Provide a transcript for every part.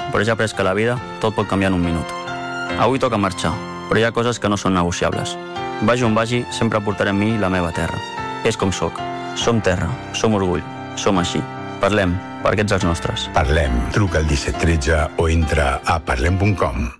però ja he après que la vida tot pot canviar en un minut. Avui toca marxar, però hi ha coses que no són negociables. Vagi on vagi, sempre portaré amb mi la meva terra. És com sóc. Som terra, som orgull, som així. Parlem, perquè ets els nostres. Parlem. Truca al 1713 o entra a parlem.com.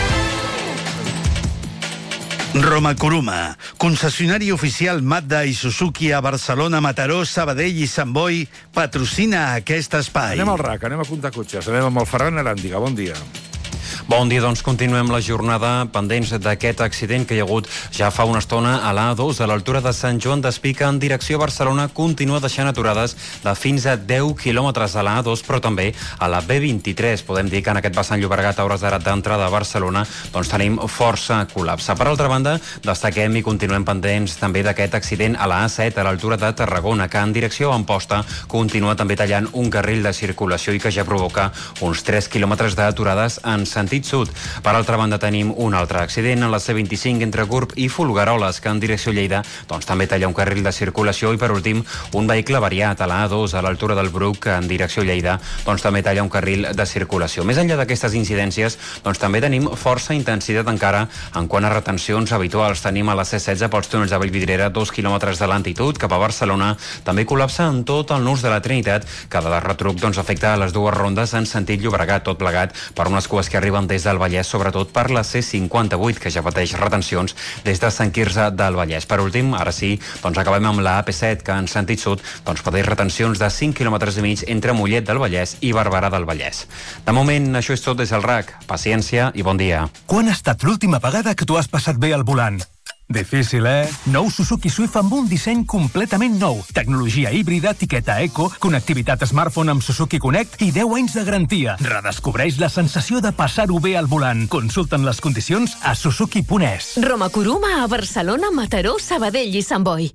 Roma-Kuruma, concessionari oficial Mazda i Suzuki a Barcelona, Mataró, Sabadell i Sant Boi, patrocina aquest espai. Anem al RAC, anem a comptar cotxes. Anem amb el Ferran Aràndiga. Bon dia. Bon dia, doncs continuem la jornada pendents d'aquest accident que hi ha hagut ja fa una estona a l'A2 a l'altura de Sant Joan d'Espica en direcció a Barcelona. Continua deixant aturades de fins a 10 quilòmetres a l'A2, però també a la B23. Podem dir que en aquest vessant Llobregat, a hores d'ara d'entrada a Barcelona, doncs tenim força col·lapse. Per altra banda, destaquem i continuem pendents també d'aquest accident a la A7 a l'altura de Tarragona, que en direcció a Amposta continua també tallant un carril de circulació i que ja provoca uns 3 quilòmetres d'aturades en sentit sud. Per altra banda, tenim un altre accident a la C25 entre Gurb i Folgueroles, que en direcció a Lleida doncs també talla un carril de circulació, i per últim un vehicle variat a la A2 a l'altura del Bruc, que en direcció a Lleida doncs també talla un carril de circulació. Més enllà d'aquestes incidències, doncs també tenim força intensitat encara en quant a retencions habituals. Tenim a la C16 pels túnels de Vallvidrera 2 quilòmetres de lentitud cap a Barcelona. També col·lapsa en tot el nus de la Trinitat, que de retruc doncs afecta a les dues rondes en sentit Llobregat, tot plegat per unes cues que arriben des del Vallès, sobretot per la C58, que ja pateix retencions des de Sant Quirze del Vallès. Per últim, ara sí, doncs acabem amb la AP7, que en sentit sud doncs pateix retencions de 5 quilòmetres i mig entre Mollet del Vallès i Barberà del Vallès. De moment, això és tot des del RAC. Paciència i bon dia. Quan ha estat l'última vegada que tu has passat bé al volant? Difícil, eh? Nou Suzuki Swift amb un disseny completament nou. Tecnologia híbrida, etiqueta eco, connectivitat smartphone amb Suzuki Connect i 10 anys de garantia. Redescobreix la sensació de passar-ho bé al volant. Consulta'n les condicions a suzuki.es. Roma-Kuruma a Barcelona, Mataró, Sabadell i Sant Boi.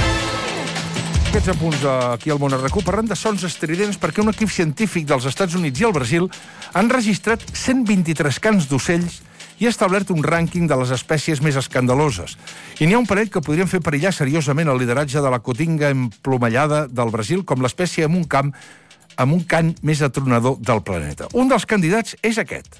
Aquests apunts aquí al Món RQ parlen de sons estridents perquè un equip científic dels Estats Units i el Brasil han registrat 123 cants d'ocells i ha establert un rànquing de les espècies més escandaloses. I n'hi ha un parell que podrien fer perillar seriosament el lideratge de la cotinga emplomallada del Brasil com l'espècie amb un cant més atronador del planeta. Un dels candidats és aquest.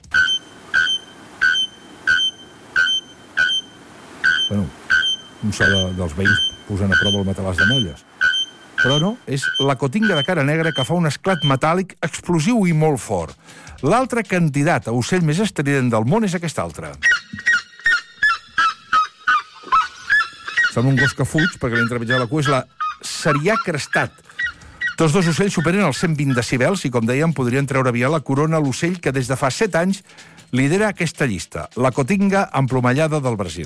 Bueno, un so dels veïns posant a prova el matalàs de molles. Però no, és la cotinga de cara negra que fa un esclat metàl·lic explosiu i molt fort. L'altre candidat a ocell més estrident del món és aquest altre. Sembla un gos que fuig, perquè l'entrevitja de la cua és la serià crestat. Tots dos ocells superen els 120 decibels i, com dèiem, podrien treure via la corona a l'ocell que des de fa 7 anys lidera aquesta llista, la cotinga emplomallada del Brasil.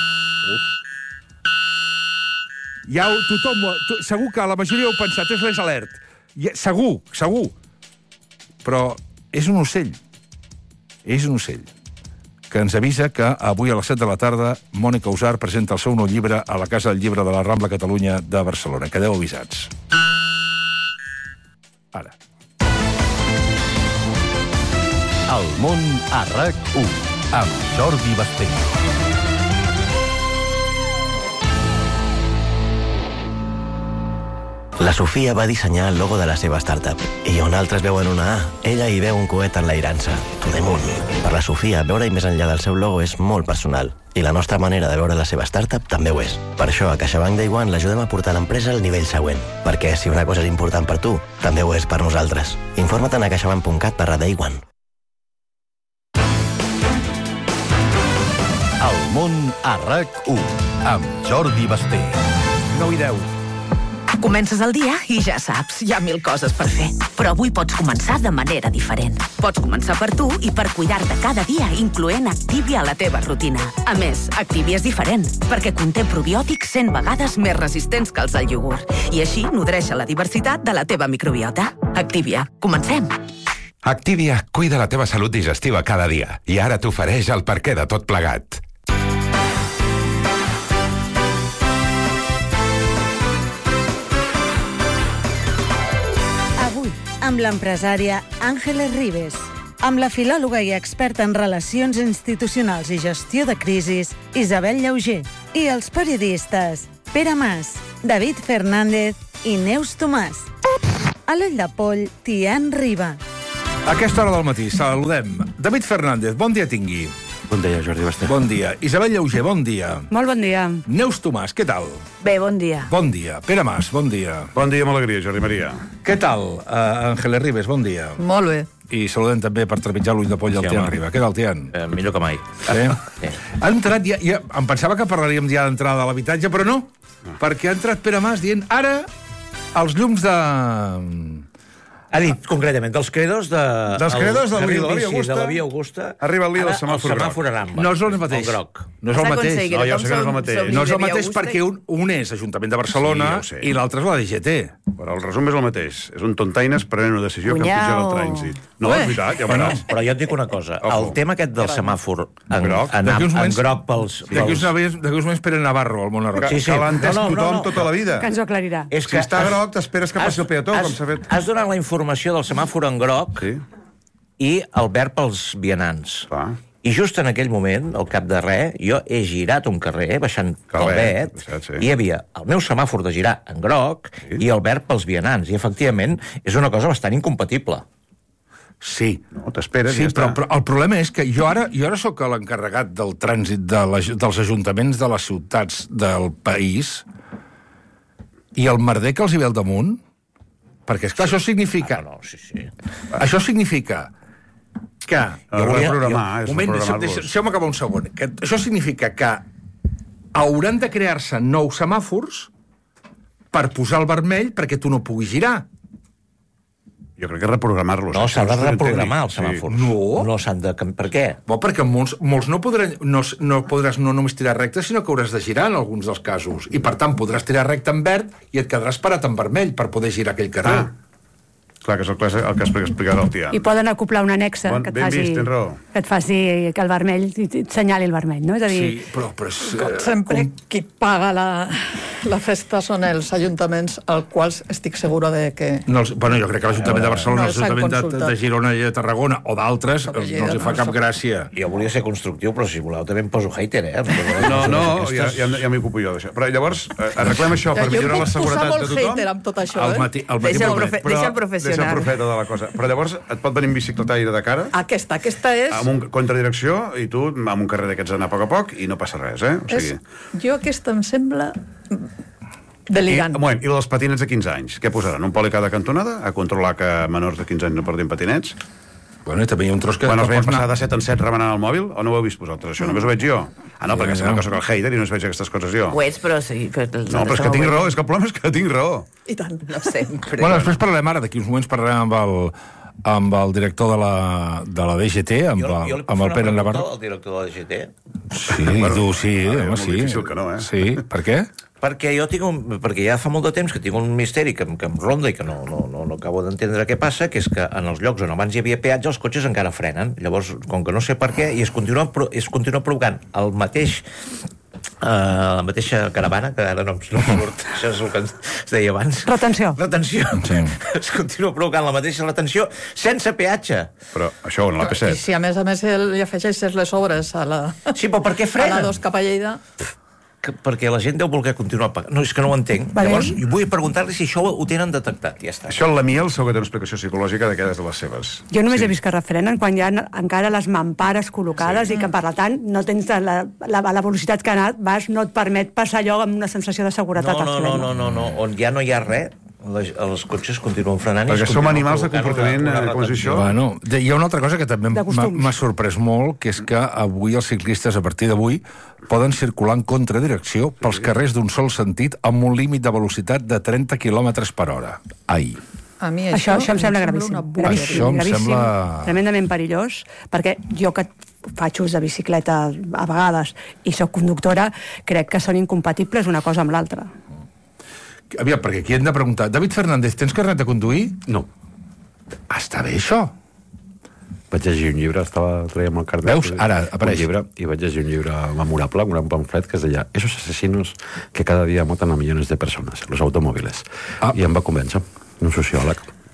Ja tothom, segur que la majoria heu pensat, és l'Es Alert. Segur. Però és un ocell. És un ocell que ens avisa que avui a les 7 de la tarda Mònica Usar presenta el seu nou llibre a la Casa del Llibre de la Rambla Catalunya de Barcelona. Quedeu avisats. Ara. El món a RAC1 amb Jordi Basté. La Sofia va dissenyar el logo de la seva startup i on altres veuen una A, ella hi veu un coet enlairant-se. To the moon. Per la Sofia, veure-hi més enllà del seu logo és molt personal i la nostra manera de veure la seva startup també ho és. Per això, a CaixaBank Day One l'ajudem a portar l'empresa al nivell següent, perquè si una cosa és important per tu, també ho és per nosaltres. Informa't a caixabank.cat/Day One. El món a RAC1 amb Jordi Basté. 9 i 10. Comences el dia i ja saps, hi ha 1000 coses per fer. Però avui pots començar de manera diferent. Pots començar per tu i per cuidar-te cada dia, incloent Activia a la teva rutina. A més, Activia és diferent, perquè conté probiòtics 100 vegades més resistents que els del iogurt. I així nodreix la diversitat de la teva microbiota. Activia. Comencem. Activia cuida la teva salut digestiva cada dia i ara t'ofereix el perquè de tot plegat. Amb l'empresària Àngeles Ribes, amb la filòloga i experta en relacions institucionals i gestió de crisis, Isabel Llauger, i els periodistes Pere Mas, David Fernández i Neus Tomàs. A l'Ull de Poll, Tian Riba. A aquesta hora del matí saludem David Fernández, bon dia tingui. Bon dia, Jordi Basté. Bon dia. Isabel Llauger, bon dia. Molt bon dia. Neus Tomàs, què tal? Bé, bon dia. Bon dia. Pere Mas, bon dia. Bon dia amb alegria, Jordi Maria. Què tal? Ángeles Ribes, bon dia. Molt bé. I saludem també per trepitjar l'ull de poll al Tian Riba. Què tal, Tian? Millor que mai. Sí? Ha entrat ja... Em pensava que parlaríem ja d'entrada a l'habitatge, però no. Perquè ha entrat Pere Mas dient ara els llums de... Ha dit concretament dels creadors de... Dels creadors de la Via Augusta. Arriba el dia del semàfor groc. No és el mateix. No és el mateix. No, ja sé que no és el mateix. No és el mateix perquè un és Ajuntament de Barcelona i l'altre és la DGT. Però el resum és el mateix. És un tontaines prenent una decisió que puja el trànsit. No, és veritat, ja veuràs. Però jo et dic una cosa. El tema aquest del semàfor en groc pels... D'aquí uns moments Pere Navarro, al món arreu. Que l'ha entès tothom tota la vida. Que ens ho aclarirà. Si està groc, t'esperes que passi el peató, com s'ha fet. Has donat la informació del semàfor en groc i el verd pels vianants. I just en aquell moment, al cap de res, jo he girat un carrer, baixant pel vet, i hi havia el meu semàfor de girar en groc i el verd pels vianants. I, efectivament, és una cosa bastant incompatible. Sí. No, t'esperes i ja està. Però el problema és que jo ara sóc l'encarregat del trànsit dels ajuntaments de les ciutats del país i el merder que els hi ve al damunt, perquè, esclar, això significa... Això significa que... Deixeu-me acabar un segon. Això significa que hauran de crear-se nous semàfors per posar el vermell perquè tu no puguis girar. Jo crec que reprogramar-los. No, s'ha de reprogramar els semàfors. No. No s'han de... Per què? Perquè molts no podràs no només tirar recte, sinó que hauràs de girar en alguns dels casos. I, per tant, podràs tirar recte en verd i et quedaràs parat en vermell per poder girar aquell carrer. Clar, que és el que has explicat el Tian. I poden acoplar un annexa que et faci que el vermell et senyali el vermell, no? És a dir... Sí, però sempre qui paga la festa són els ajuntaments, als quals estic segura de que... Bueno, jo crec que l'Ajuntament de Barcelona, l'Ajuntament de Girona i de Tarragona, o d'altres, no els fa cap gràcia. Jo volia ser constructiu, però si voleu també em poso hater, No, ja m'hi ocupo jo d'això. Però llavors, arreglem això per millorar la seguretat de tothom. Jo puc posar molt hater amb tot això, Deixa el professional. Deixa el profeta de la cosa. Però llavors et pot venir en bicicletaire de cara... Aquesta és... Amb un contradirecció, i tu amb un carrer d'aquests anar a poc a poc, i no passa res, Jo aquesta em sembla... deligant. I les patinets de 15 anys? Què posaran? Un poli cada cantonada? A controlar que menors de 15 anys no perdin patinets? Bueno, i també hi ha un tros que... Quan els veiem passar de 7 en 7 remenant el mòbil, o no ho heu vist vosaltres, això? Només ho veig jo? No, perquè sembla que soc el hater i no es veig aquestes coses jo. Ho ets, però sí. No, però és que tinc raó, és que el problema és que tinc raó. I tant. No sempre. Bueno, després parlarem ara, d'aquí uns moments parlarem amb el director de la DGT, amb el Pere Navarro. El director de la DGT? Sí, tu sí, home, sí. Molt difícil que no, Sí, per què? Perquè ja fa molt de temps que tinc un misteri que em ronda i que no acabo d'entendre què passa, que és que en els llocs on abans hi havia peatge els cotxes encara frenen. Llavors, com que no sé per què, i es continua provocant el mateix la mateixa caravana, que ara no surt, això és el que es deia abans. Retenció. Sí. Es continua provocant la mateixa retenció sense peatge. Però això on l'AP7? Si a més hi afegeixes les obres a la... Sí, però per què frenen? A la 2 cap a Lleida... Perquè la gent deu voler continuar pagant. No, és que no ho entenc. Llavors, vull preguntar-li si això ho tenen detectat. Ja està. Això en la Miel segur que té una explicació psicològica d'aquelles de les seves. Jo només he vist que refrenen quan hi ha encara les mampares col·locades i que, per tant, no tens la velocitat que ha anat, no et permet passar allò amb una sensació de seguretat. No. On ja no hi ha res, els cotxes continuen frenant. Perquè som animals de comportament, com és això? Bueno, hi ha una altra cosa que també m'ha sorprès molt, que és que avui els ciclistes, a partir d'avui, poden circular en contradirecció pels carrers d'un sol sentit amb un límit de velocitat de 30 km per hora. Ai. A mi això em sembla gravíssim. Això em sembla... Tremendament perillós, perquè jo que faig ús de bicicleta a vegades i soc conductora, crec que són incompatibles una cosa amb l'altra. Aviam, perquè aquí hem de preguntar. David Fernández, tens carnet de conduir? No. Està bé, això. Vaig llegir un llibre, traiem el carnet. Veus? Ara apareix. Un llibre, i vaig llegir un llibre memorable, un gran pamflet, que es deia Esos asesinos que cada dia matan a millones de personas, los automóviles. I em va convèncer, un sociòleg.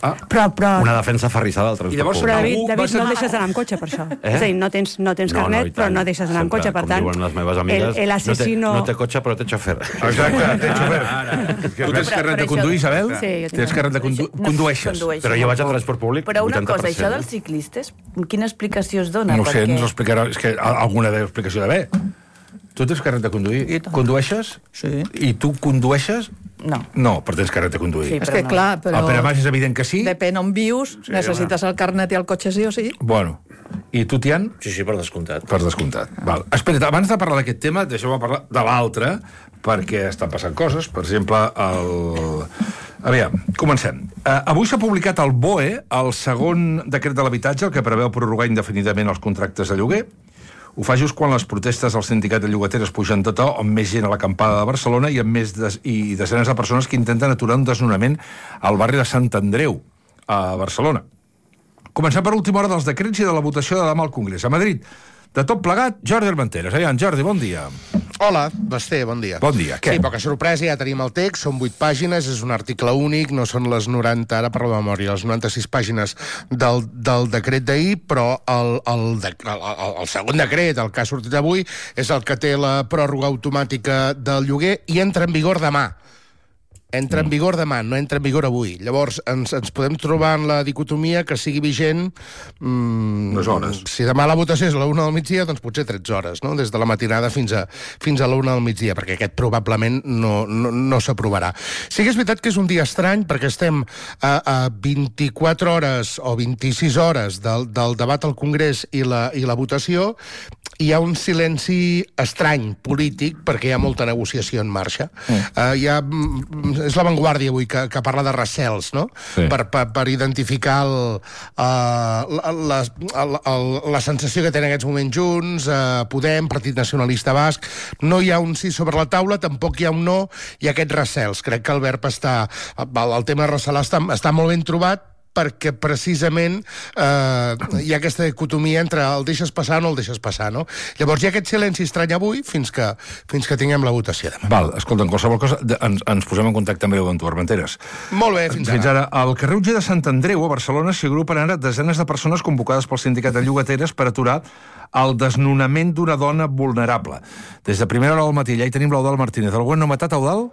Una defensa ferrissada del transport públic. Però, David, no deixes d'anar amb cotxe, per això. És a dir, no tens carnet, però no deixes d'anar amb cotxe, per tant... Com diuen les meves amigues, no té cotxe, però té xofer. Exacte, té xofer. Tu tens carnet de conduir, Isabel? Sí, jo tinc. Tens carnet de conduir? Condueixes. Però jo vaig a transport públic 80%. Però una cosa, això dels ciclistes, quina explicació es dona? No ho sé, ens ho explicarà. És que alguna explicació d'haver. Tu tens carnet de conduir? Condueixes? Sí. I tu condueixes? No. No, però tens carnet de conduir. Sí, és que clar, però... El Pere Mas és evident que sí. Depèn on vius, necessites el carnet i el cotxe sí o sí. Bueno. I tu, Tian? Sí, per descomptat. Per descomptat. Val. Espera't, abans de parlar d'aquest tema, deixeu-me parlar de l'altre, perquè estan passant coses. Per exemple, Aviam, comencem. Avui s'ha publicat al BOE el segon decret de l'habitatge, el que preveu prorrogar indefinidament els contractes de lloguer. Ho fa just quan les protestes del sindicat de llogateres pugen de to, amb més gent a l'acampada de Barcelona i amb i desenes de persones que intenten aturar un desnonament al barri de Sant Andreu, a Barcelona. Comencem per última hora dels decrets i de la votació de demà al Congrés. A Madrid, de tot plegat, Jordi Armenteres. Aviam, Jordi, bon dia. Hola, Basté, bon dia. Bon dia, què? Sí, poca sorpresa, ja tenim el text, són 8 pàgines, és un article únic, no són les 90, ara parlo de memòria, les 96 pàgines del decret d'ahir, però el segon decret, el que ha sortit avui, és el que té la pròrroga automàtica del lloguer i entra en vigor demà. Entra en vigor demà, no entra en vigor avui. Llavors, ens podem trobar en la dicotomia que sigui vigent... unes hores. Si demà la votació és a la 1 del migdia, doncs potser 13 hores, no? Des de la matinada fins a la 1 del migdia, perquè aquest probablement no s'aprovarà. Sí que és veritat que és un dia estrany, perquè estem a 24 hores o 26 hores del debat al Congrés i la votació, hi ha un silenci estrany polític, perquè hi ha molta negociació en marxa. És La Vanguardia avui que parla de recels, no? Sí. Per identificar la sensació que tenen en aquests moments Junts, Podem, Partit Nacionalista Basc. No hi ha un sí sobre la taula, tampoc hi ha un no, hi ha aquests recels. Crec que el verb el tema de recelar està molt ben trobat, perquè precisament hi ha aquesta dicotomia entre el deixes passar o no el deixes passar, no? Llavors hi ha aquest silenci estrany avui fins que tinguem la votació demà. Val, escolta, en qualsevol cosa ens posem en contacte amb amb tu, Armenteres. Molt bé, fins ara. Al carrer Utge de Sant Andreu, a Barcelona, s'hi agrupen ara desenes de persones convocades pel sindicat de llogateres per aturar el desnonament d'una dona vulnerable. Des de primera hora del matí, allà hi tenim l'Eudald Martínez. Algú no ha matat, Eudald?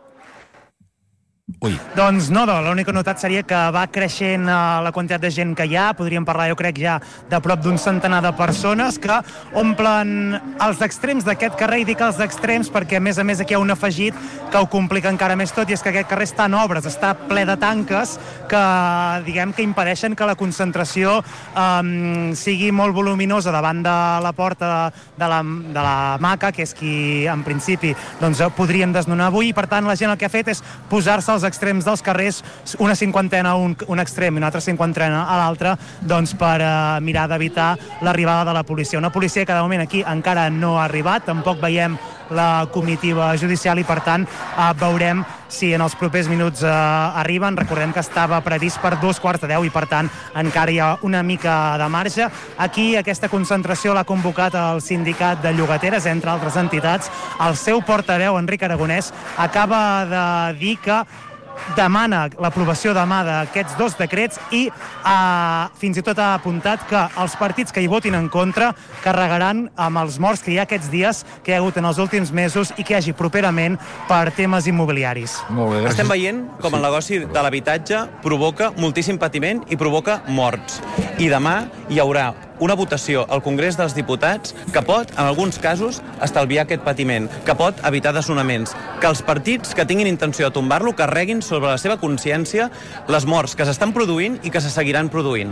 Ui. Doncs no, l'única notat seria que va creixent la quantitat de gent que hi ha. Podríem parlar, jo crec, ja de prop d'un centenar de persones que omplen els extrems d'aquest carrer, i dic els extrems perquè, a més aquí hi ha un afegit que ho complica encara més tot, i és que aquest carrer està en obres, està ple de tanques que, diguem, que impedeixen que la concentració sigui molt voluminosa davant de la porta de la MACA, que és qui, en principi, doncs, podrien desnonar avui, i per tant la gent el que ha fet és posar-se als extrems dels carrers, una cinquantena a un extrem i una altra cinquantena a l'altre, doncs per mirar d'evitar l'arribada de la policia. Una policia que de moment aquí encara no ha arribat, tampoc veiem la comitiva judicial, i per tant veurem si en els propers minuts arriben. Recordem que estava previst per 9:45 i per tant encara hi ha una mica de marge. Aquí aquesta concentració l'ha convocat el sindicat de llogateres, entre altres entitats. El seu portaveu, Enric Aragonès, acaba de dir que demana l'aprovació demà d'aquests 2 decrets i fins i tot ha apuntat que els partits que hi votin en contra carregaran amb els morts que hi ha aquests dies, que hi ha hagut en els últims mesos i que hi hagi properament per temes immobiliaris. Molt bé, estem veient com el negoci de l'habitatge provoca moltíssim patiment i provoca morts. I demà hi haurà una votació al Congrés dels Diputats que pot, en alguns casos, estalviar aquest patiment, que pot evitar desnonaments, que els partits que tinguin intenció de tombar-lo carreguin sobre la seva consciència les morts que s'estan produint i que se seguiran produint.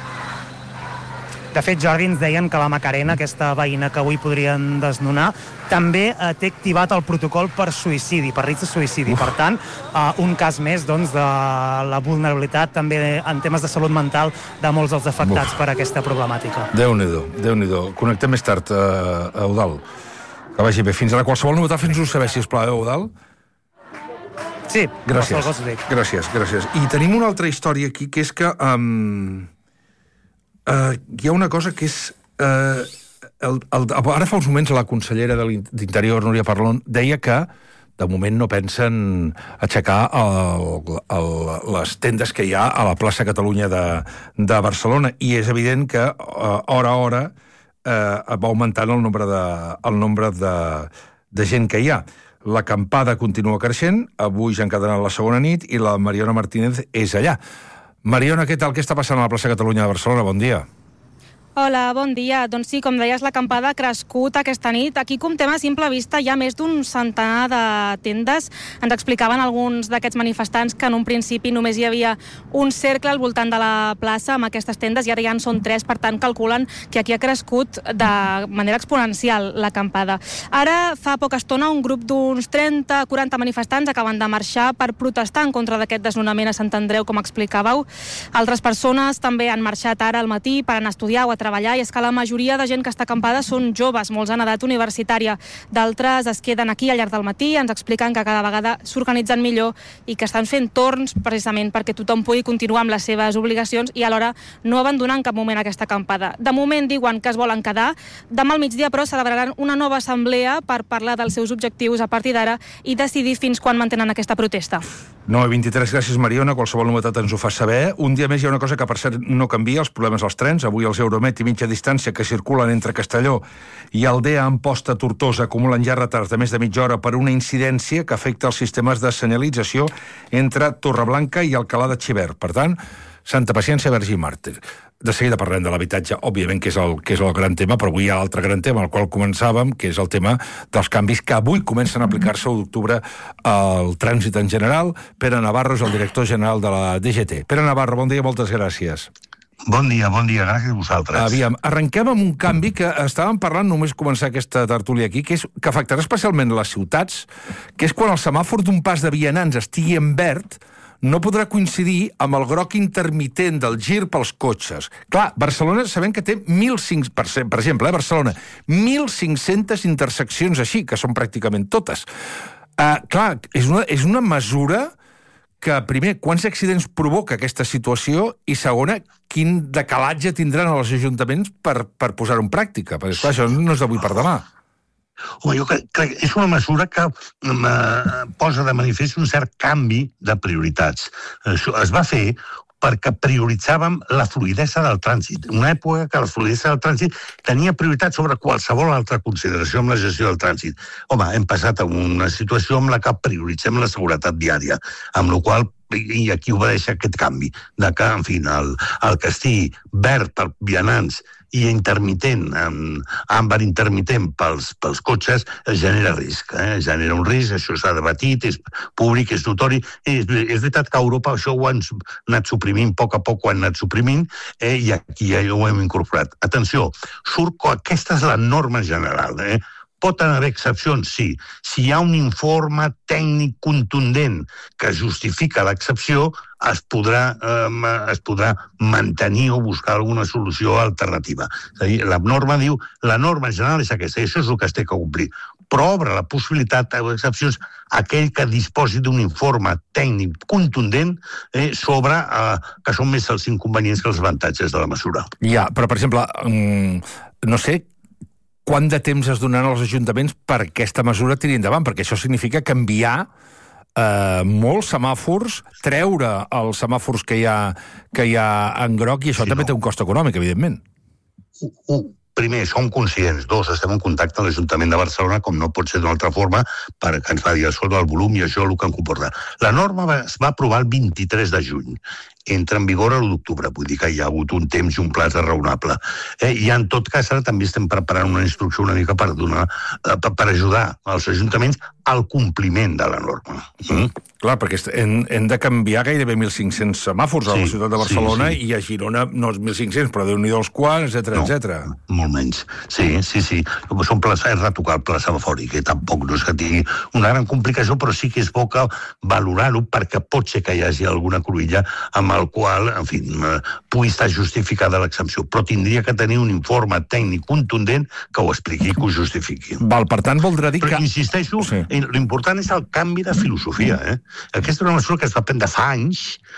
De fet, Jordi, ens deien que la Macarena, aquesta veïna que avui podrien desnonar, també té activat el protocol per suïcidi, per risc de suïcidi. Per tant, un cas més doncs, de la vulnerabilitat també en temes de salut mental de molts dels afectats per aquesta problemàtica. Déu-n'hi-do, Déu-n'hi-do. Connectem més tard, Eudald. Que vagi bé. Fins ara qualsevol novetat, fins-ho saber, sisplau, Eudald. Sí, gràcies. I tenim una altra història aquí, que és que hi ha una cosa que és... ara fa uns moments la consellera d'Interior, Núria Parlon, deia que de moment no pensen aixecar les tendes que hi ha a la plaça Catalunya de Barcelona, i és evident que hora a hora va augmentant el nombre de gent que hi ha. L'acampada continua creixent, avui ja ha encadenat la segona nit i la Mariona Martínez és allà. Mariona, què tal? Què està passant a la plaça Catalunya de Barcelona? Bon dia. Hola, bon dia. Doncs sí, com deies, l'acampada ha crescut aquesta nit. Aquí comptem a simple vista hi ha més d'un centenar de tendes. Ens explicaven alguns d'aquests manifestants que en un principi només hi havia un cercle al voltant de la plaça amb aquestes tendes i ara ja en són 3, per tant calculen que aquí ha crescut de manera exponencial l'acampada. Ara, fa poca estona, un grup d'uns 30-40 manifestants acaben de marxar per protestar en contra d'aquest desnonament a Sant Andreu, com explicàveu. Altres persones també han marxat ara al matí per anar a estudiar o a treballar, i és que la majoria de gent que està acampada són joves, molts en edat universitària. D'altres es queden aquí al llarg del matí, ens expliquen que cada vegada s'organitzen millor i que estan fent torns precisament perquè tothom pugui continuar amb les seves obligacions i alhora no abandonar en cap moment aquesta acampada. De moment diuen que es volen quedar. Demà al migdia, però, celebraran una nova assemblea per parlar dels seus objectius a partir d'ara i decidir fins quan mantenen aquesta protesta. 9:23, gràcies, Mariona. Qualsevol novetat ens ho fa saber. Un dia més hi ha una cosa que, per cert, no canvia, els problemes als trens. Avui els Euromet i mitja distància que circulen entre Castelló i Aldea Amposta Tortosa acumulen ja retards de més de mitja hora per una incidència que afecta els sistemes de senyalització entre Torreblanca i Alcalá de Xivert. Per tant, santa paciència, verge i màrtir. De seguida parlem de l'habitatge, òbviament, que és el gran tema, però avui hi ha l'altre gran tema, al qual començàvem, que és el tema dels canvis que avui comencen a aplicar-se a l'octubre al trànsit en general. Pere Navarro és el director general de la DGT. Pere Navarro, bon dia, moltes gràcies. Bon dia, gràcies a vosaltres. Aviam, arrenquem amb un canvi que estàvem parlant només començar aquesta tertúlia aquí, que afectarà especialment les ciutats, que és quan el semàfor d'un pas de vianants estigui en verd, no podrà coincidir amb el groc intermitent del gir pels cotxes. Clar, Barcelona sabem que té 1.500, per exemple, Barcelona, 1.500 interseccions així, que són pràcticament totes. Clar, és una mesura que, primer, quants accidents provoca aquesta situació i, segona, quin decalatge tindran els ajuntaments per posar-ho en pràctica, perquè, clar, això no és d'avui per demà. Home, jo crec que és una mesura que posa de manifest un cert canvi de prioritats. Es va fer perquè prioritzàvem la fluïdesa del trànsit. Una època que la fluïdesa del trànsit tenia prioritat sobre qualsevol altra consideració amb la gestió del trànsit. Home, hem passat a una situació en la que prioritzem la seguretat viària, amb la qual i aquí obedeix aquest canvi, de que, en fi, el que estigui verd per vianants i intermitent, àmbar intermitent pels cotxes, genera risc. Genera un risc, això s'ha debatit, és públic, és notori. És veritat que a Europa això ho han anat suprimint, a poc ho han anat suprimint, i aquí ja ho hem incorporat. Atenció, surt que aquesta és la norma general, Pot haver excepcions, sí. Si hi ha un informe tècnic contundent que justifica l'excepció, es podrà mantenir o buscar alguna solució alternativa. És a dir, la norma diu, la norma general és aquesta, i això és el que es té que complir. Però obre la possibilitat d'excepcions a aquell que disposi d'un informe tècnic contundent sobre que són més els inconvenients que els avantatges de la mesura. Ja, però, per exemple, no sé quant de temps es donaran als ajuntaments per aquesta mesura tiri endavant, perquè això significa canviar molts semàfors, treure els semàfors que hi ha en groc, i això també té un cost econòmic, evidentment. Primer, som conscients. 2, estem en contacte amb l'Ajuntament de Barcelona, com no pot ser d'una altra forma, perquè ens va dir el volum i això el que en comporta. La norma es va aprovar el 23 de juny. Entra en vigor a l'1 d'octubre, vull dir que hi ha hagut un temps i un plaç raonable. I en tot cas, ara també estem preparant una instrucció una mica per ajudar els ajuntaments al compliment de la norma. Clar, perquè hem de canviar gairebé 1.500 semàfors a la ciutat de Barcelona, i a Girona no és 1.500, però Déu-n'hi-do els quants, etcètera. Molt menys. Sí. Són és retocar el pla semafòric, que tampoc no és que tingui una gran complicació, però sí que és bo que valorar-ho, perquè pot ser que hi hagi alguna cruïlla amb el qual, en fi, pugui estar justificada l'exempció, però tindria que tenir un informe tècnic contundent que ho expliqui, que ho justifiqui. Val, per tant, voldrà dir que... Però insisteixo, l'important és el canvi de filosofia. Aquesta és una mesura que es va prendre fa anys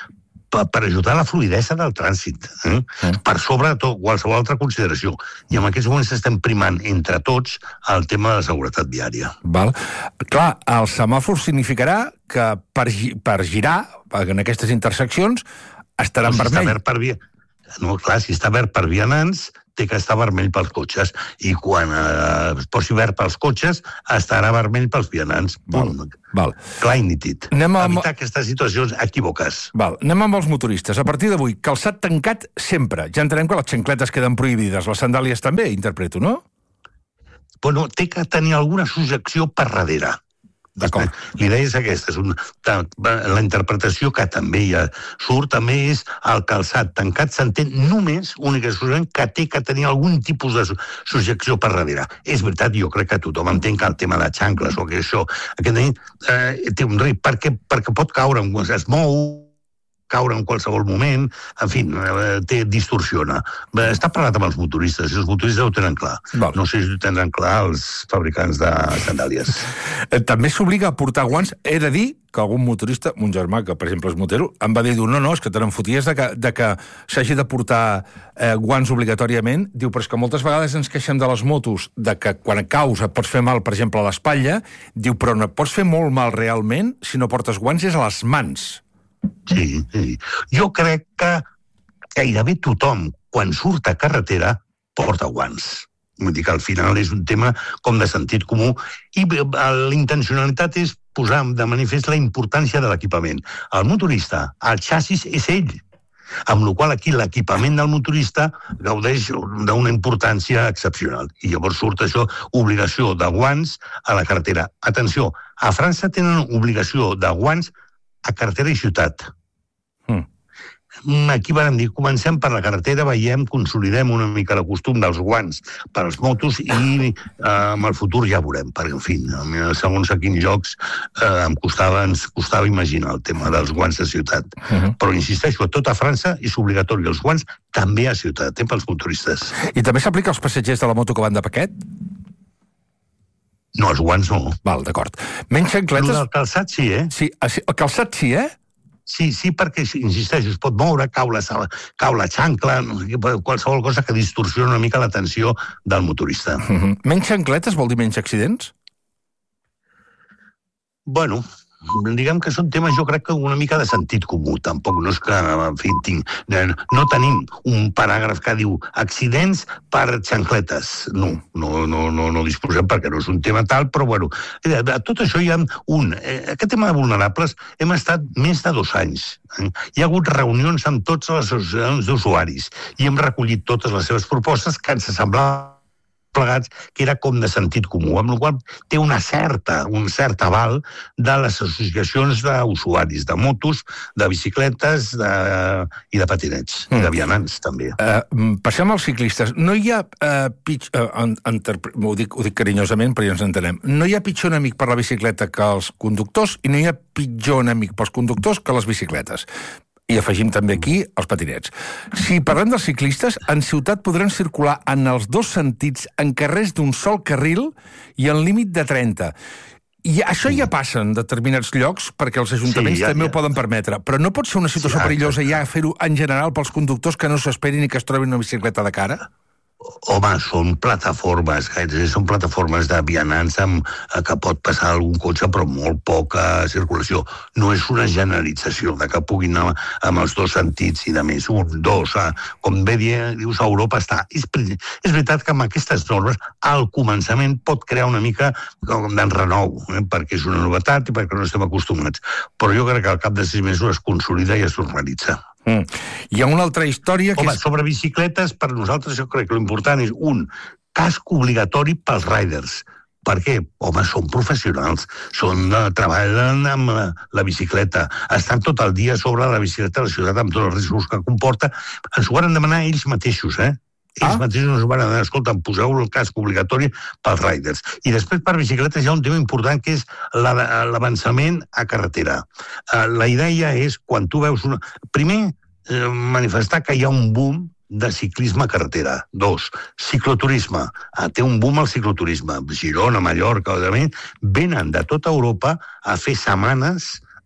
per ajudar la fluidesa del trànsit, per sobre de tot qualsevol altra consideració. I en aquests moments estem primant entre tots el tema de la seguretat viària. Val. Clar, el semàfor significarà que per girar en aquestes interseccions estarà en vermell. No, clar, si està verd per vianants, té que estar vermell pels cotxes. I quan es posi verd pels cotxes, estarà vermell pels vianants. Val. Clar i nítid. Evitar aquestes situacions equívoques. Val. Anem amb els motoristes. A partir d'avui, calçat tancat sempre. Ja entenem que les xancletes queden prohibides. Les sandàlies també, interpreto, no? Bueno, té que tenir alguna subjecció per darrere. D'acord. L'idea és aquesta. La interpretació que també ja surt també és el calçat tancat s'entén només, única i exclusivament, que té que tenir algun tipus de subjecció per darrere. És veritat, jo crec que tothom entén que el tema de xancles o que això té un risc, perquè pot caure, es mou, caure en qualsevol moment, en fi, distorsiona. Està parlat amb els motoristes, i els motoristes ho tenen clar. No sé si ho tenen clar els fabricants de sandàlies. També s'obliga a portar guants. He de dir que algun motorista, mon germà, que per exemple és motero, em va dir, no, és que te n'enfoties de que s'hagi de portar guants obligatòriament. Diu, però és que moltes vegades ens queixem de les motos, de que quan caus et pots fer mal, per exemple, a l'espatlla. Diu, però no et pots fer molt mal realment si no portes guants, és a les mans. Sí. Jo crec que gairebé tothom, quan surt a carretera, porta guants. Vull dir que al final és un tema com de sentit comú i la intencionalitat és posar de manifest la importància de l'equipament. El motorista, el xassis és ell, amb la qual aquí l'equipament del motorista gaudeix d'una importància excepcional. I llavors surt això, obligació de guants a la carretera. Atenció, a França tenen obligació de guants a carretera i ciutat. Aquí vam dir, comencem per la carretera, veiem, consolidem una mica el costum dels guants per als motos i amb el futur ja veurem, perquè, en fi, segons a quins jocs ens costava imaginar el tema dels guants de ciutat. Però, insisteixo, a tota França és obligatori els guants també a ciutat, pels motoristes. I també s'aplica als passatgers de la moto que van de paquet? No, els guants no. Val, d'acord. Menys xancletes... El calçat sí, Sí, el calçat sí, Sí, perquè, insisteixo, es pot moure, cau la xancla, qualsevol cosa que distorsiona una mica l'atenció del motorista. Menys xancletes vol dir menys accidents? Bueno, diguem que són temes, jo crec que una mica de sentit comú. Tampoc no és que, en fi, no tenim un paràgraf que diu accidents per xancletes. No disposem perquè no és un tema tal, però bueno, de tot això hi ha aquest tema de vulnerables hem estat més de 2 anys. Hi ha hagut reunions amb totes les associacions d'usuaris i hem recollit totes les seves propostes que ens semblaven plegats, que era com de sentit comú, amb la qual té un cert aval de les associacions d'usuaris, de motos, de bicicletes i de patinets, i de vianants, també. Passem als ciclistes. No hi ha ho dic carinyosament, però ja ens entenem, no hi ha pitjor enemic per la bicicleta que els conductors i no hi ha pitjor enemic pels conductors que les bicicletes. I afegim també aquí els patinets. Si parlem dels ciclistes, en ciutat podran circular en els 2 sentits en carrers d'un sol carril i en límit de 30. I això ja passa en determinats llocs, perquè els ajuntaments també ho poden permetre. Però no pot ser una situació perillosa ja fer-ho en general pels conductors que no s'esperin i que es trobin una bicicleta de cara? Home, són plataformes de vianants que pot passar algun cotxe però molt poca circulació. No és una generalització de que puguin anar amb els 2 sentits i de més, 1, 2, com bé dius, a Europa està. És veritat que amb aquestes normes al començament pot crear una mica d'enrenou, perquè és una novetat i perquè no estem acostumats. Però jo crec que al cap de 6 mesos es consolida i es normalitza. Hi ha una altra història que sobre bicicletes, per nosaltres jo crec que l'important és casc obligatori pels riders. Per què? Home, són professionals, treballen amb la bicicleta, estan tot el dia sobre la bicicleta de la ciutat amb tots els riscos que comporta. Ens ho van demanar ells mateixos, Ells mateixos ens van dir, escolta, poseu el casc obligatori pels riders. I després per bicicletes hi ha un tema important que és l'avançament a carretera. La idea és, quan tu veus primer, manifestar que hi ha un boom de ciclisme a carretera. 2, cicloturisme. Té un boom el cicloturisme. Girona, Mallorca, venen de tota Europa a fer setmanes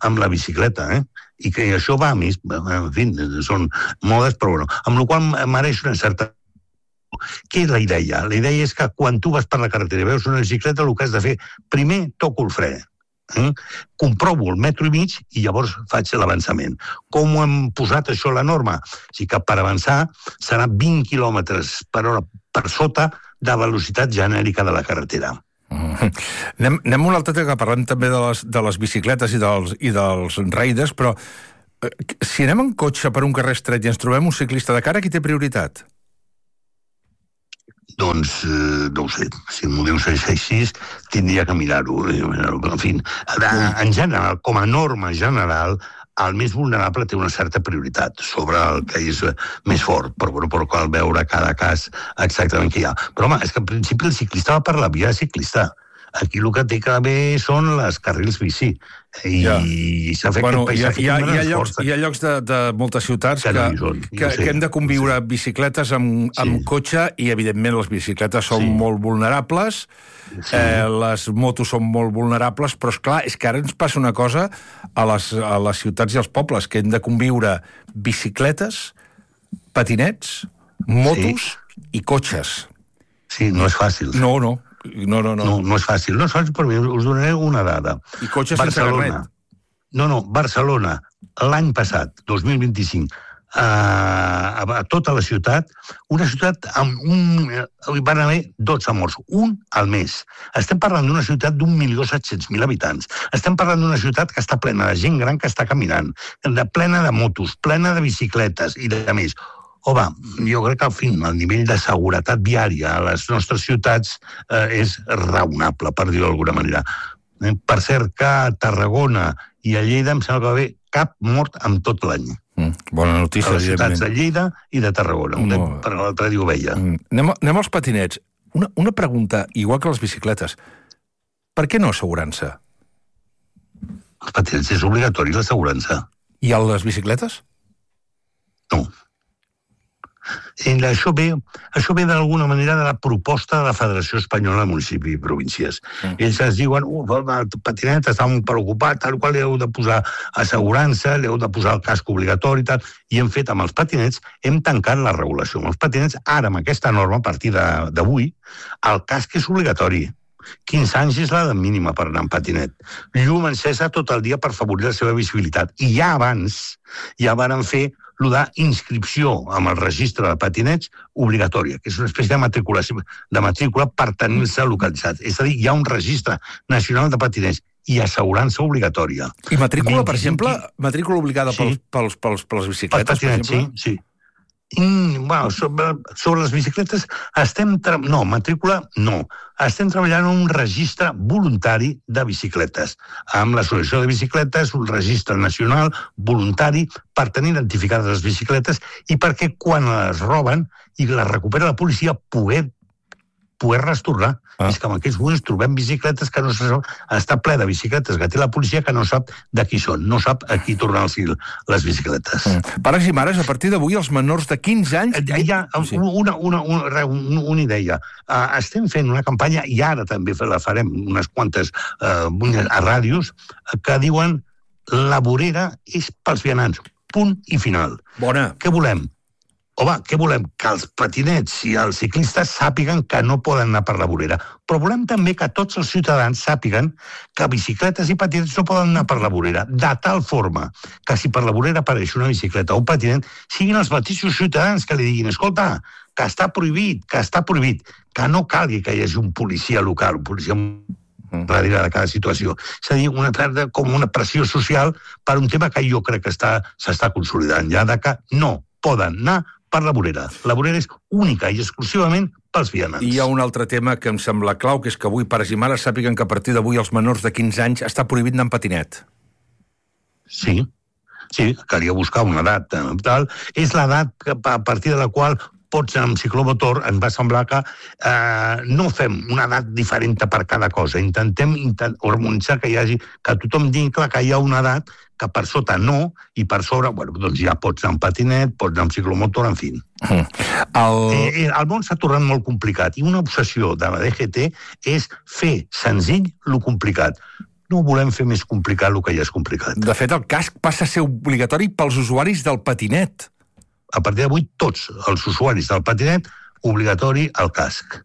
amb la bicicleta, i que això va a més, en fi, són modes, però bueno, amb la qual mereix una certa... Què és la idea? La idea és que quan tu vas per la carretera i veus una bicicleta, el que has de fer, primer toco el fre, comprovo el metro i mig i llavors faig l'avançament. Com ho hem posat això a la norma? O sigui que per avançar serà 20 quilòmetres per hora per sota de velocitat genèrica de la carretera. Anem a un altre tema, que parlem també de les bicicletes i dels riders, però si anem en cotxe per un carrer estret i ens trobem un ciclista de cara, qui té prioritat? Doncs, no ho sé, si m'ho dius així, tindria que mirar-ho. En fi, en general, com a norma general, el més vulnerable té una certa prioritat sobre el que és més fort, però cal veure cada cas exactament què hi ha. Però, home, és que en principi el ciclista va per la via ciclista. Aquí el que té que haver són les carrils bici. I s'ha fet aquest paisatge... Hi ha llocs de moltes ciutats que hem de conviure bicicletes amb cotxe i, evidentment, les bicicletes són molt vulnerables, les motos són molt vulnerables, però, esclar, és que ara ens passa una cosa a les ciutats i als pobles, que hem de conviure bicicletes, patinets, motos i cotxes. Sí, no és fàcil. No és fàcil. No és fàcil, però us donaré una dada. I cotxes sense carnet. Barcelona, l'any passat, 2025, a tota la ciutat, una ciutat amb van haver 12 morts, un al mes. Estem parlant d'una ciutat d'1.700.000 habitants. Estem parlant d'una ciutat que està plena de gent gran que està caminant, plena de motos, plena de bicicletes i de més. Home, jo crec que, al fi, el nivell de seguretat viària a les nostres ciutats és raonable, per dir-ho d'alguna manera. Per cert, que a Tarragona i a Lleida em sembla que va haver cap mort en tot l'any. Bona notícia, a les ciutats de Lleida i de Tarragona. Per l'altre dia ho veia. Anem als patinets. Una pregunta, igual que les bicicletes. Per què no assegurança? Els patinets és obligatori, l'assegurança. I a les bicicletes? No. Això ve d'alguna manera de la proposta de la Federació Espanyola de Municipis i Províncies. Ells ens diuen, el patinet està molt preocupat, tal qual li heu de posar assegurança, li heu de posar el casc obligatori i tal, i hem fet amb els patinets, hem tancat la regulació. Amb els patinets, ara amb aquesta norma, a partir d'avui, el casc és obligatori. 15 anys és l'edat mínima per anar en patinet. Llum encesa tot el dia per afavorir la seva visibilitat. I ja abans, ja van fer d'inscripció amb el registre de patinets obligatòria, que és una espècie de matrícula per tenir-se localitzat. És a dir, hi ha un registre nacional de patinets i assegurança obligatòria. I matrícula, per exemple, matrícula obligada per les bicicletes, per exemple? Sí. Sobre les bicicletes matrícula no. Estem treballant en un registre voluntari de bicicletes, amb l'associació de bicicletes, un registre nacional voluntari per tenir identificades les bicicletes i perquè quan les roben i les recupera la policia poder restornar. És que en aquells moments trobem bicicletes que no se sap, està ple de bicicletes que té la policia que no sap de qui són, no sap a qui tornar-los les bicicletes. Pares i mares, a partir d'avui, els menors de 15 anys... Hi ha una idea. Estem fent una campanya, i ara també la farem unes quantes a ràdios, que diuen la vorera és pels vianants. Punt i final. Bona. Què volem? Home, què volem? Que els patinets i els ciclistes sàpiguen que no poden anar per la vorera. Però volem també que tots els ciutadans sàpiguen que bicicletes i patinets no poden anar per la vorera, de tal forma que si per la vorera apareix una bicicleta o un patinet, siguin els mateixos ciutadans que li diguin, escolta, que està prohibit, que no calgui que hi hagi un policia local, un policia darrere de cada situació. És a dir, com una pressió social per un tema que jo crec que s'està consolidant ja, de que no poden anar per la vorera. La vorera és única i exclusivament pels vianants. I hi ha un altre tema que em sembla clau, que és que avui pares i mares sàpiguen que a partir d'avui els menors de 15 anys està prohibit anar en patinet. Sí, calia buscar una edat tal. És l'edat a partir de la qual pots anar amb ciclomotor. Ens va semblar que no fem una edat diferent per cada cosa. Intentem harmonitzar que tothom digui clar que hi ha una edat que per sota no, i per sobre, doncs ja pots anar amb patinet, pots anar amb ciclomotor, en fi. El món s'ha tornat molt complicat, i una obsessió de la DGT és fer senzill lo complicat. no volem fer més complicat el que ja és complicat. De fet, el casc passa a ser obligatori pels usuaris del patinet. A partir d'avui, tots els usuaris del patinet, obligatori el casc.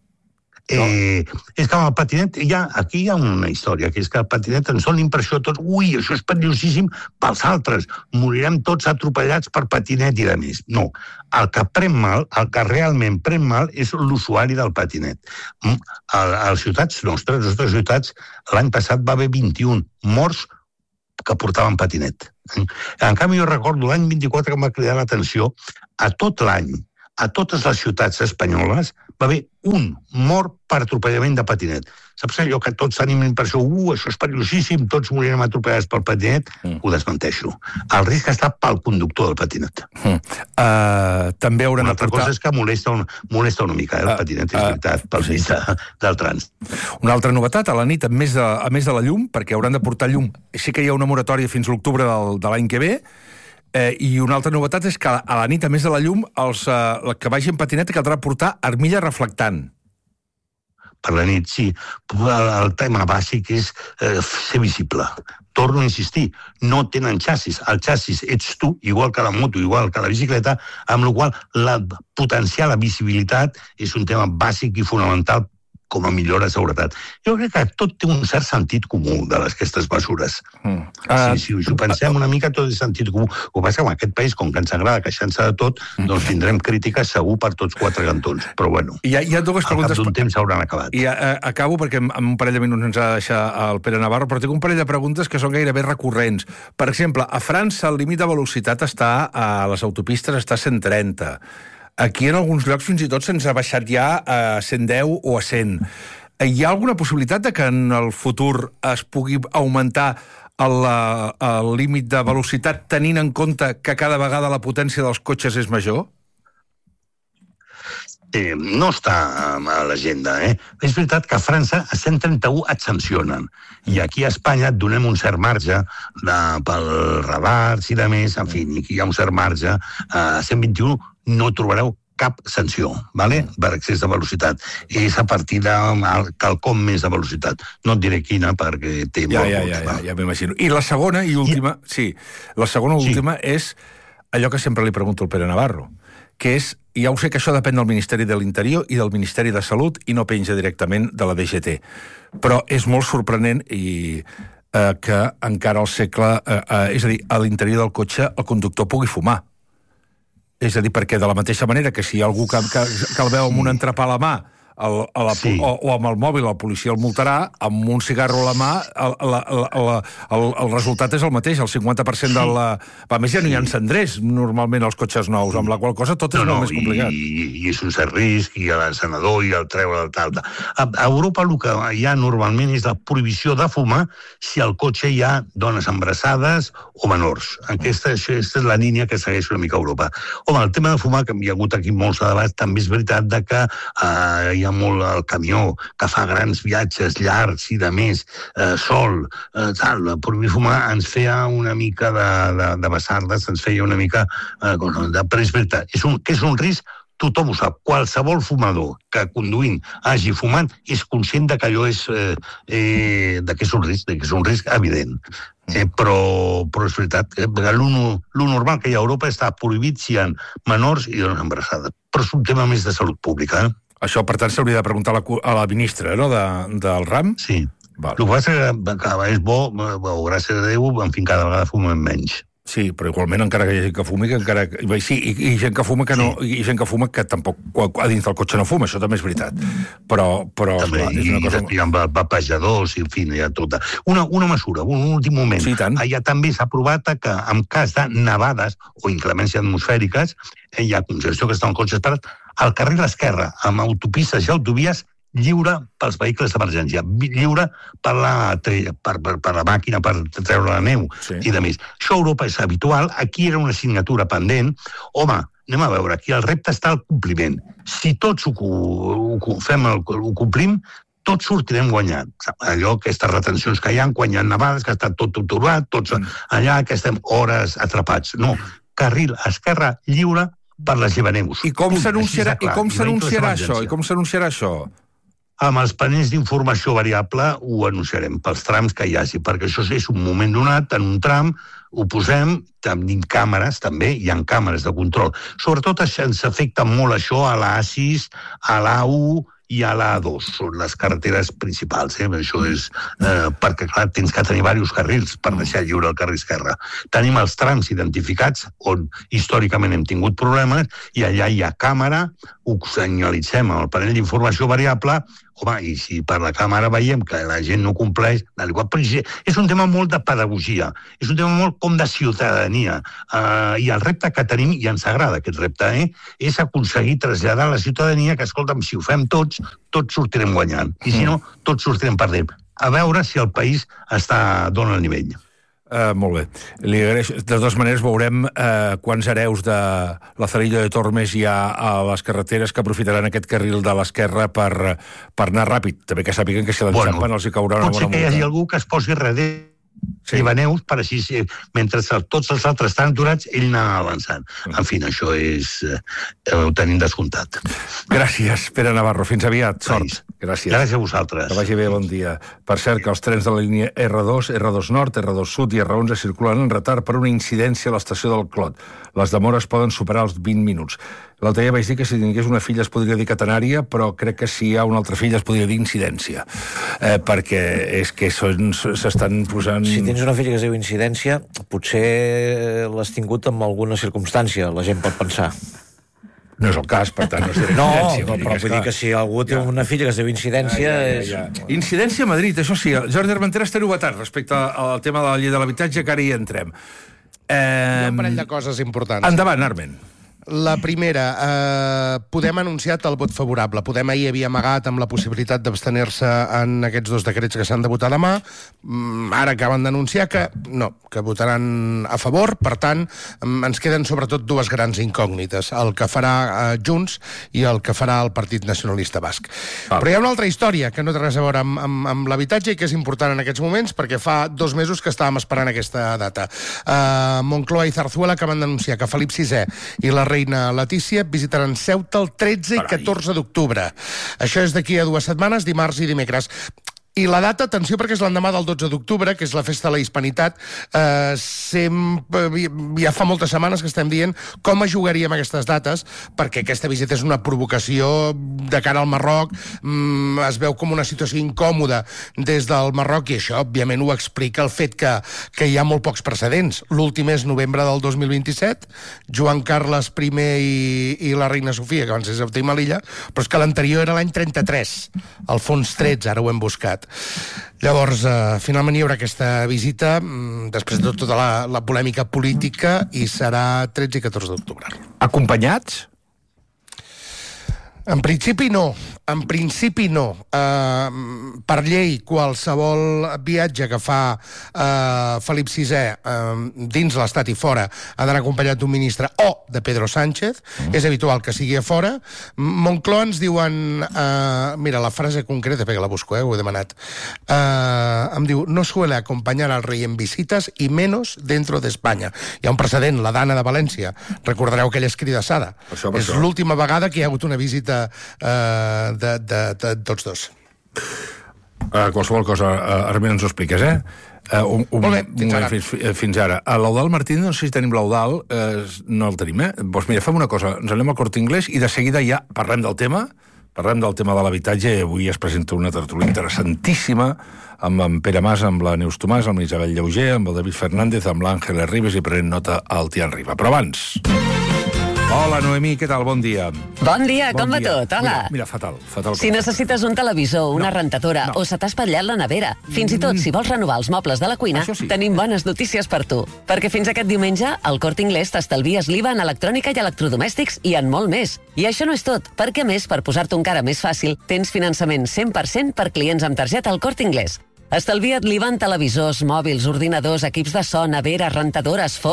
És que amb el patinet, aquí hi ha una història, que és que el patinet ens dona l'impressió tots, ui, això és perillosíssim pels altres, morirem tots atropellats per patinet i de més. No, el que pren mal, el que realment pren mal, és l'usuari del patinet. A les ciutats nostres, ciutats, l'any passat va haver 21 morts que portaven patinet. En canvi, jo recordo l'any 24 que em va cridar l'atenció, a tot l'any, a totes les ciutats espanyoles, va haver un mort per atropellament de patinet. Saps allò que tots tenim l'impressió, això és perillosíssim, tots morirem atropellats pel patinet? Ho desmenteixo. El risc està pel conductor del patinet. També hauran de portar... Una altra cosa és que molesta una mica, el patinet, és veritat, pel mig del trànsit. Una altra novetat, a la nit, a més de la llum, perquè hauran de portar llum, sí que hi ha una moratòria fins a l'octubre de l'any que ve, i una altra novetat és que a la nit, a més de la llum, els que vagin en patineta caldrà portar armilla reflectant. Per la nit, sí. El tema bàsic és ser visible. Torno a insistir, no tenen xassis. El xassis ets tu, igual que la moto, igual que la bicicleta, amb la qual potenciar la visibilitat és un tema bàsic i fonamental com a millora de seguretat. Jo crec que tot té un cert sentit comú d'aquestes mesures. Si ho pensem una mica, tot és sentit comú. El que passa que en aquest país, com que ens agrada queixar-se de tot, doncs tindrem crítiques segur per tots quatre cantons. Però bueno, hi ha dues preguntes... Al cap d'un temps s'hauran acabat. I acabo perquè en un parell de minuts ens ha de deixar el Pere Navarro, però tinc un parell de preguntes que són gairebé recurrents. Per exemple, a França el límit de velocitat a les autopistes està a 130. Aquí en alguns llocs fins i tot se'ns ha baixat ja a 110 o a 100. Hi ha alguna possibilitat de que en el futur es pugui augmentar el límit de velocitat tenint en compte que cada vegada la potència dels cotxes és major? No està a l'agenda, És veritat que a França a 131 et sancionen. I aquí a Espanya et donem un cert marge pel radars i de més, en fi, hi ha un cert marge. A 121 no trobareu cap sanció, per excés de velocitat. És a partir de quelcom més de velocitat. No et diré quina, perquè té molt... Ja m'imagino. I la segona i última, última és allò que sempre li pregunto al Pere Navarro, que és, ja ho sé que això depèn del Ministeri de l'Interior i del Ministeri de Salut i no penja directament de la DGT, però és molt sorprenent que encara al segle... és a dir, a l'interior del cotxe el conductor pugui fumar. És a dir, perquè de la mateixa manera que si hi ha algú que el veu amb un entrepà a la mà o amb el mòbil la policia el multarà, amb un cigarro a la mà el resultat és el mateix, el 50% de la... A més, ja no hi ha encendrers normalment als cotxes nous, amb la qual cosa tot és molt més complicat. I és un cert risc, i l'encenedor, i el treure, el tal... A Europa el que hi ha normalment és la prohibició de fumar si al cotxe hi ha dones embarassades o menors. Aquesta és la línia que segueix una mica Europa. Home, el tema de fumar, que hi ha hagut aquí molts debats, també és veritat que hi ha molt el camió que fa grans viatges llargs i de més, sol, tal, prohibir fumar ens feia una mica de basardes, ens feia una mica... Però és veritat, que és un risc, tothom ho sap. Qualsevol fumador que conduint hagi fumat és conscient que allò és un risc evident. Però és veritat, lo normal que hi ha a Europa està prohibit si hi ha menors i dones embarassades. Però és un tema més de salut pública, Això, per tant, s'hauria de preguntar a la ministra, no?, del RAM? Sí. El que passa que és bo, gràcies a Déu, en fi, cada vegada fumem menys. Sí, però igualment encara que hi ha gent que fumi, sí, i gent que fuma que no, i gent que fuma que tampoc a dins del cotxe no fuma, això també és veritat. Però també, és una cosa... Hi ha vapejadors, i en fi, hi ha tota... Una mesura, un últim moment. Sí, tant. Allà també s'ha aprovat que en cas de nevades o inclemències atmosfèriques hi ha congestió que estan els cotxes parats al carrer l'esquerra, amb autopistes i autovies lliure pels vehicles d'emergència, lliure per la màquina, per treure la neu i de més. Això a Europa és habitual, aquí era una assignatura pendent. Home, anem a veure, aquí el repte està al compliment. Si tots ho complim, tots sortirem guanyats. Allò, aquestes retencions que hi ha, quan hi ha nevades, que està tot aturat, tots allà, que estem hores atrapats. No, carril esquerra lliure per les llevaneus. I com s'anunciarà això? Amb els panells d'informació variable ho anunciarem pels trams que hi hagi, perquè això és un moment donat, en un tram, ho posem, tenim càmeres també, hi ha càmeres de control. Sobretot ens afecta molt això a l'A6, a l'A1 i a l'A2, són les carreteres principals. Això és perquè, clar, tens que tenir diversos carrils per deixar lliure el carril esquerre. Tenim els trams identificats on històricament hem tingut problemes i allà hi ha càmera, ho senyalitzem amb el panell d'informació variable, home, i si per la càmera veiem que la gent no compleix, és un tema molt de pedagogia, és un tema molt com de ciutadania, i el repte que tenim, i ens agrada aquest repte, és aconseguir traslladar a la ciutadania que, escolta'm, si ho fem tots sortirem guanyant, i si no, tots sortirem perdent. A veure si el país dona el nivell. Molt bé. Li agraeixo. De totes maneres, veurem quants hereus de la Lazarillo de Tormes hi ha a les carreteres que aprofitaran aquest carril de l'esquerra per anar ràpid. També que sàpiguen que si l'enxampen els hi caurà una bona multa. Pot ser que hi hagi algú que es posi darrere Ivaneus, per així, mentre tots els altres estan aturats, ell anava avançant. En fi, això ho tenim descomptat. Gràcies, Pere Navarro. Fins aviat. Sort. Gràcies. Gràcies a vosaltres. Que vagi bé, bon dia. Per cert, que els trens de la línia R2, R2 Nord, R2 Sud i R11 circulen en retard per una incidència a l'estació del Clot. Les demores poden superar els 20 minuts. L'altre dia vaig dir que si tingués una filla es podria dir catenària, però crec que si hi ha una altra filla es podria dir incidència. Perquè és que s'estan posant... Si tens una filla que es diu incidència, potser l'has tingut en alguna circumstància, la gent pot pensar. No és el cas, per tant, no serà incidència. No, però vull dir que si algú té una filla que es diu incidència... Incidència a Madrid, això sí. Jordi Armenteres té novetat respecte al tema de la llei de l'habitatge, que ara hi entrem. Hi ha un parell de coses importants. Endavant, Armen. La primera, podem anunciar el vot favorable. Podem ahir havia amagat amb la possibilitat d'abstenir-se en aquests dos decrets que s'han de votar demà. Ara acaben d'anunciar que no, que votaran a favor. Per tant, ens queden sobretot dues grans incògnites, el que farà Junts i el que farà el Partit Nacionalista Basc. Però hi ha una altra història que no té res a veure amb l'habitatge i que és important en aquests moments perquè fa 2 mesos que estàvem esperant aquesta data. Moncloa i Zarzuela acaben d'anunciar que Felip VI i la reina Letícia visitaran Ceuta el 13 i 14 d'octubre. Això és d'aquí a 2 setmanes, dimarts i dimecres. I la data, atenció, perquè és l'endemà del 12 d'octubre, que és la festa de la Hispanitat, ja fa moltes setmanes que estem dient com jugaríem aquestes dates, perquè aquesta visita és una provocació de cara al Marroc, es veu com una situació incòmoda des del Marroc, i això, òbviament, ho explica el fet que hi ha molt pocs precedents. L'últim és novembre del 2027, Joan Carles I i la reina Sofia, que van ser Ceuta i Melilla, però és que l'anterior era l'any 33, Alfons XIII, ara ho hem buscat. Llavors, finalment hi haurà aquesta visita, després de tota la polèmica política, i serà 13 i 14 d'octubre. Acompanyats? En principi no. En principi no. Per llei, qualsevol viatge que fa Felip VI dins l'estat i fora ha d'anar acompanyat d'un ministre o de Pedro Sánchez. És habitual que sigui a fora. Moncloa ens diuen... mira, la frase concreta, perquè la busco, ho he demanat. Em diu, no suele acompañar al rei en visites i menos dentro de España. Hi ha un precedent, la Dana de València. Recordareu aquella escridassada. És l'última vegada que hi ha hagut una visita de tots dos. Qualsevol cosa, Armin, ens ho expliques, Molt bé, fins ara. A l'Eudal Martínez, no sé si tenim l'Eudal, no el tenim, Doncs mira, fem una cosa, ens anem al Corte Inglés i de seguida ja parlem del tema de l'habitatge. Avui es presenta una tertúlia interessantíssima amb en Pere Mas, amb la Neus Tomàs, amb l'Isabel Llauger, amb el David Fernández, amb l'Àngela Ribes i prenent nota al Tian Riba. Però abans... Hola, Noemí, què tal? Bon dia. Bon dia, com va tot? Hola. Mira, fatal. Si necessites un televisor, una rentadora, o se t'ha espatllat la nevera, fins i tot si vols renovar els mobles de la cuina, tenim bones notícies per tu. Perquè fins aquest diumenge, al Corte Inglés t'estalvies l'IVA en electrònica i electrodomèstics i en molt més. I això no és tot, perquè més, per posar-t'ho encara més fàcil, tens finançament 100% per clients amb targeta al Corte Inglés. Estalvia't l'IVA en televisors, mòbils, ordinadors, equips de so, neveres, rentadores, forns.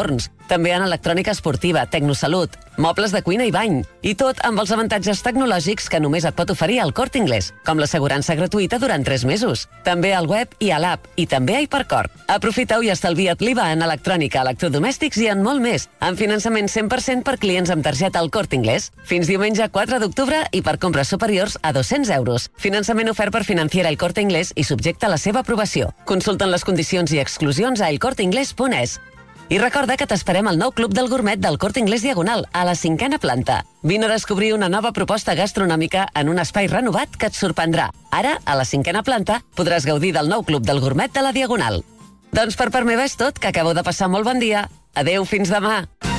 també en electrònica esportiva, tecnosalut, mobles de cuina i bany, i tot amb els avantatges tecnològics que només et pot oferir el Corte Inglés, com l'assegurança gratuïta durant 3 mesos. També al web i a l'app, i també a Hipercor. Aprofita-ho i estalvia't l'IVA en electrònica, electrodomèstics i en molt més, amb finançament 100% per clients amb targeta al Corte Inglés. Fins diumenge 4 d'octubre i per compres superiors a 200 euros. Finançament ofert per Financiera El Corte Inglés i subjecte a la seva aprovació. Consulten les condicions i exclusions a elcorteinglés.es. I recorda que t'esperem al nou Club del Gourmet del Corte Inglés Diagonal, a la 5a planta. Vine a descobrir una nova proposta gastronòmica en un espai renovat que et sorprendrà. Ara, a la 5a planta, podràs gaudir del nou Club del Gourmet de la Diagonal. Doncs per part meva és tot, que acabeu de passar molt bon dia. Adeu, fins demà.